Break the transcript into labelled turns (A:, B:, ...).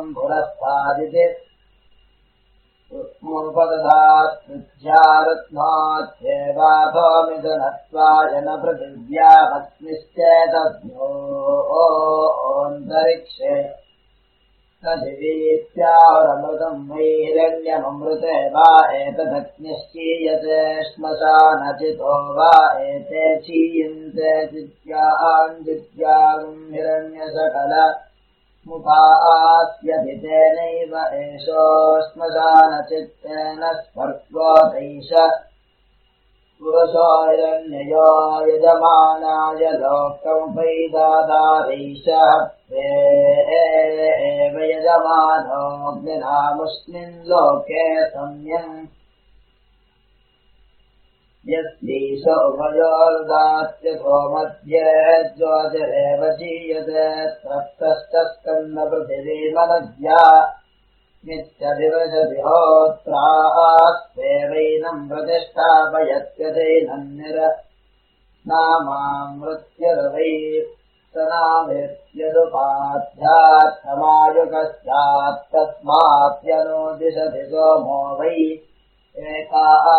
A: पुरस्तादिति उत्मुपदधात् कृत्यारत्नात्येवाथोमिदनत्वाय न पृथिव्यामग्निश्चेदग्नोऽन्तरिक्षे तदिवीत्याहुरमृतम् वै हिरण्यममृते वा एतदग्निश्चीयते श्मशानचितो वा एते चीयन्ते चिद्याञ्जिद्यागम् हिरण्यसकल मुखास्यधितेनैव एषो श्मशानचित्तेन स्पर्शोदैष पुरुषो हिरण्ययो यजमानाय लोकमुपैदादारैषः एव यजमानोऽग्निनामुष्मिन् लोके सम्यम् यस्यैष उभयोर्दात्यथो मध्ये ज्योतिरेव चीयते तप्तश्च स्कन्धपृथिवीमनद्या नित्यदिवसति होत्रास्तेवैनम् प्रतिष्ठापयत्यथैनम् नामामृत्यर्वै स नामेत्यदुपाध्यात्तमायुकस्यात् तस्मात्यनुदिशति सोमो वै एका